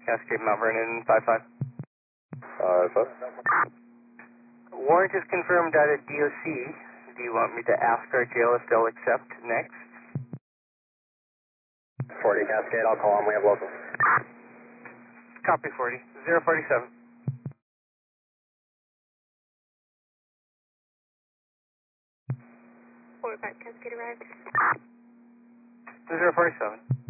Cascade Mount Vernon 5-5. So? Warrant is confirmed out at DOC. Do you want me to ask our jail if they'll accept next? 40 Cascade, I'll call them, we have local. Copy 40. 047. 45 Cascade arrived. 047.